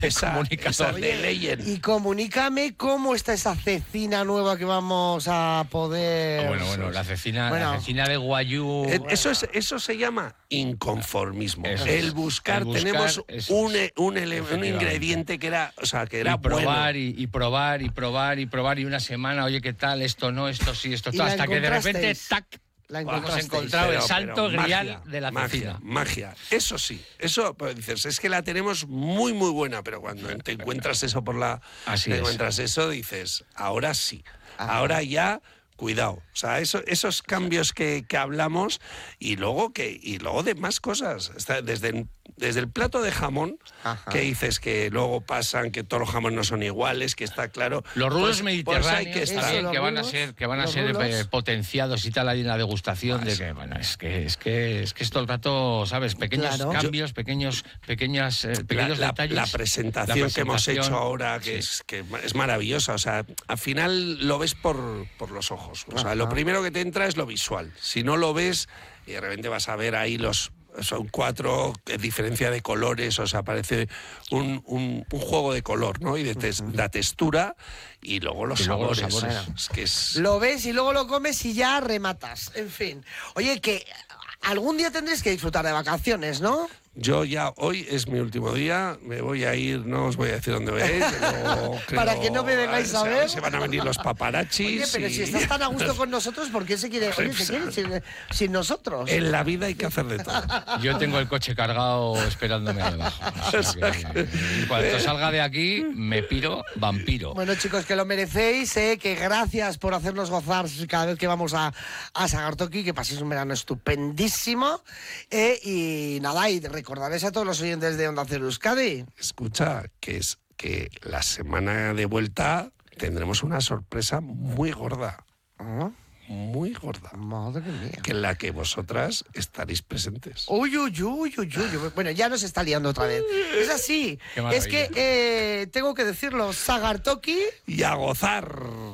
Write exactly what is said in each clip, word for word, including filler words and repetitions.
esa, esa de Leyen. Y comunícame cómo está esa cecina nueva que vamos a poder... Oh, bueno, bueno, la cecina, bueno. la cecina de guayú... Eh, Eso, es, eso se llama inconformismo. Eso el, es. buscar, El buscar, tenemos eso un, es. un, ele- un ingrediente que era, o sea, que era y probar bueno. y, y probar y probar y probar y una semana, oye, ¿qué tal? Esto no, esto sí, esto Y todo, la hasta que de repente, encontrasteis. tac, La hemos encontrasteis. encontrado Pero- el salto pero grial magia, de la magia, cecina. magia. Eso sí, eso pues, dices, es que la tenemos muy, muy buena, pero cuando te encuentras eso por la... Así te es. encuentras eso, dices, ahora sí, Ajá. ahora ya... Cuidado, o sea, eso, esos cambios que, que hablamos y luego que y luego de más cosas. Está desde, desde el plato de jamón, Ajá. que dices que luego pasan, que todos los jamones no son iguales, que está claro. Los rulos Pues- pues mediterráneos hay que estar. también, Eso, que los van a rulos, ser, que van a los ser rulos. eh, potenciados y tal, hay una degustación Pues- de que, bueno, es que es que es que esto el rato, ¿sabes? Pequeños Claro. cambios, pequeños, pequeñas, eh, La, pequeños la- detalles. la presentación que hemos presentación, hecho ahora, que, sí. es, que es maravillosa. O sea, al final lo ves por, por los ojos. O sea, Ajá. lo primero que te entra es lo visual. Si no lo ves, y de repente vas a ver ahí los... Son cuatro, eh, diferencia de colores, o sea, parece un, un, un juego de color, ¿no? Y de tes- la textura y luego los Y luego los sabores. sabores. Es que es... Lo ves y luego lo comes y ya rematas. En fin. Oye, que algún día tendréis que disfrutar de vacaciones, ¿no? Yo ya, hoy es mi último día, me voy a ir, no os voy a decir dónde voy a ir, pero creo- Para que no me vengáis a se- ver. Se van a venir los paparachis. Oye, pero y- si estás tan a gusto con nosotros, ¿por qué se quiere, oye, se quiere sin, sin nosotros? En la vida hay que hacer de todo. Yo tengo el coche cargado esperándome debajo. O sea que, en cuanto salga de aquí, me piro vampiro. Bueno, chicos, que lo merecéis, ¿eh? Que gracias por hacernos gozar cada vez que vamos a, a Sagartoki, que paséis un verano estupendísimo. ¿eh? Y nada, y recordaréis a todos los oyentes de Onda Cero Euskadi. Escucha, que es que la semana de vuelta tendremos una sorpresa muy gorda, Ah, muy gorda, madre mía. que en la que vosotras estaréis presentes. Uy, uy, uy, uy, uy. Bueno, ya nos está liando otra vez. Es así. Qué Es que maravilla. eh, tengo que decirlo, Sagartoki. Y a gozar.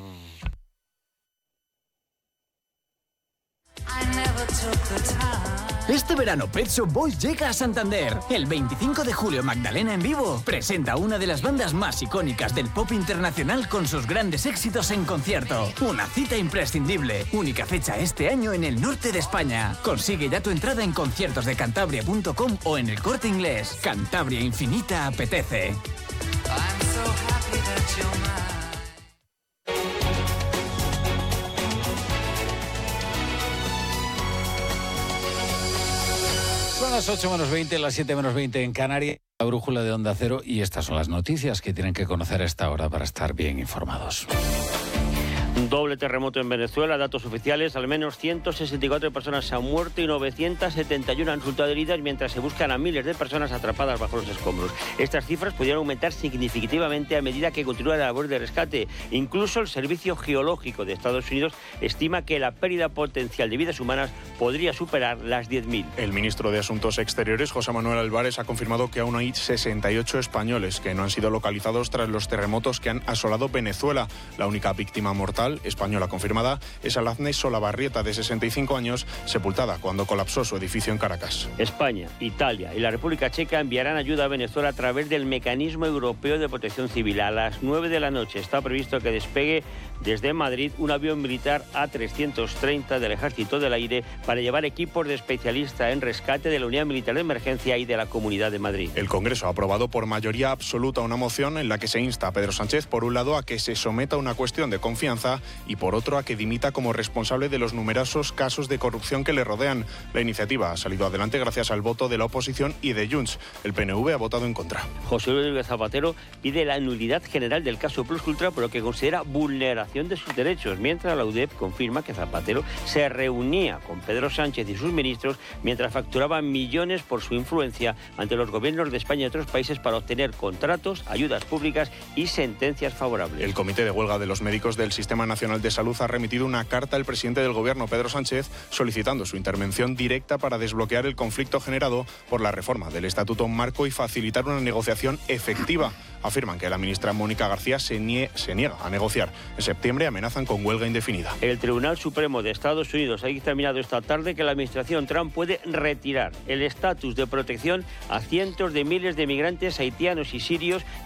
Este verano Pet Shop Boys llega a Santander. El veinticinco de julio Magdalena en vivo presenta una de las bandas más icónicas del pop internacional con sus grandes éxitos en concierto. Una cita imprescindible. Única fecha este año en el norte de España. Consigue ya tu entrada en conciertos de cantabria punto com o en el Corte Inglés. Cantabria Infinita apetece. Son las ocho menos veinte, las siete menos veinte en Canarias, la brújula de Onda Cero, y estas son las noticias que tienen que conocer a esta hora para estar bien informados. Un doble terremoto en Venezuela, datos oficiales, al menos ciento sesenta y cuatro personas han muerto y novecientas setenta y uno han resultado heridas mientras se buscan a miles de personas atrapadas bajo los escombros. Estas cifras podrían aumentar significativamente a medida que continúa la labor de rescate. Incluso el Servicio Geológico de Estados Unidos estima que la pérdida potencial de vidas humanas podría superar las diez mil. El ministro de Asuntos Exteriores, José Manuel Álvarez, ha confirmado que aún hay sesenta y ocho españoles que no han sido localizados tras los terremotos que han asolado Venezuela. La única víctima mortal española confirmada es Alazne Solabarrieta, de sesenta y cinco años, sepultada cuando colapsó su edificio en Caracas. España, Italia y la República Checa enviarán ayuda a Venezuela a través del Mecanismo Europeo de Protección Civil. A las nueve de la noche está previsto que despegue desde Madrid un avión militar A trescientos treinta del Ejército del Aire para llevar equipos de especialistas en rescate de la Unidad Militar de Emergencia y de la Comunidad de Madrid. El Congreso ha aprobado por mayoría absoluta una moción en la que se insta a Pedro Sánchez, por un lado, a que se someta a una cuestión de confianza y, por otro, a que dimita como responsable de los numerosos casos de corrupción que le rodean. La iniciativa ha salido adelante gracias al voto de la oposición y de Junts. El P N V ha votado en contra. José Luis Zapatero pide la nulidad general del caso Pluscultra por lo que considera vulneración de sus derechos, mientras la U D E P confirma que Zapatero se reunía con Pedro Sánchez y sus ministros mientras facturaba millones por su influencia ante los gobiernos de España y otros países para obtener contratos, ayudas públicas y sentencias favorables. El Comité de Huelga de los Médicos del Sistema Nacional de Salud ha remitido una carta al presidente del Gobierno, Pedro Sánchez, solicitando su intervención directa para desbloquear el conflicto generado por la reforma del Estatuto Marco y facilitar una negociación efectiva. Afirman que la ministra Mónica García se, nie- se niega a negociar. En septiembre amenazan con huelga indefinida. El Tribunal Supremo de Estados Unidos ha dictaminado esta tarde que la administración Trump puede retirar el estatus de protección a cientos de miles de migrantes haitianos y sirios